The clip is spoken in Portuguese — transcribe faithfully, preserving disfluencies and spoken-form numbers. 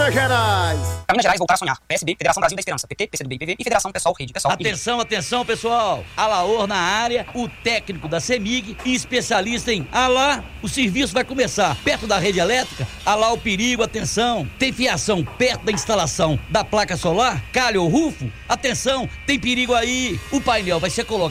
Minas Gerais. Pra Minas Gerais voltar a sonhar. P S B, Federação Brasil da Esperança. P T, P C do B, P V e Federação Pessoal Rede. Pessoal, atenção, e... atenção, pessoal. Alaor na área, o técnico da CEMIG e especialista em Alá. O serviço vai começar perto da rede elétrica. Alá o perigo, atenção. Tem fiação perto da instalação da placa solar? Calha ou rufo? Atenção, tem perigo aí. O painel vai ser colocado